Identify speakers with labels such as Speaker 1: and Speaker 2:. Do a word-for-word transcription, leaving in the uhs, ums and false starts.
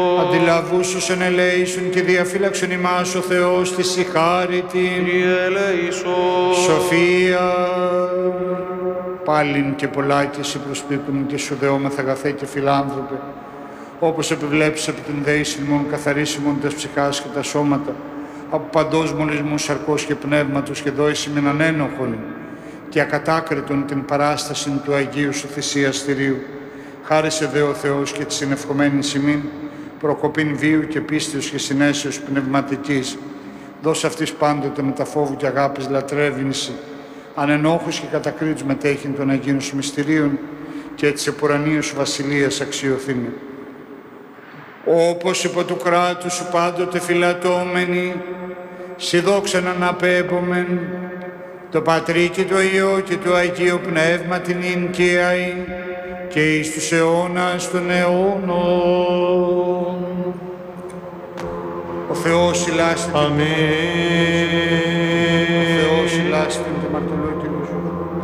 Speaker 1: Αντιλαβούσους ενελέησον και διαφύλαξον ημάς ο Θεός της η χάρη την
Speaker 2: Κύριε ελέησον.
Speaker 1: σοφία. Πάλιν και πολλά και εσύ προσπίπτουν και σου δεόμεθα αγαθέ και φιλάνθρωπε, όπως επιβλέψεις από την δέηση μου καθαρίσιμον τας ψυχάς και τα σώματα, από παντός μολυσμού σαρκός και πνεύματος και δόηση μεν ανένοχον και ακατάκριτον την παράσταση του Αγίου σου θυσιαστηρίου. Χάρισε δε ο Θεός και τη συνευχομένη ημίν, προκοπήν βίου και πίστεως και συνέσεως πνευματικής. Δώσ' αυτής πάντοτε με τα φόβου και αγάπης λατρεύεινση, ανενόχους και κατακρίτους μετέχειν των Αγίων σου μυστηρίων και της επουρανίου σου βασιλείας αξιοθήνε. Όπως υπό του κράτους σου πάντοτε φυλατώμενοι, σοι δόξαν αναπέμπομεν, το Πατρί και το Υιό και το Αγίο Πνεύμα την ίν και αΐ και εις τους αιώνας των αιώνων. Ο Θεός ηλάστην.
Speaker 2: Αμήν.
Speaker 1: Ο Θεός ηλάστην. Το μαρτωλό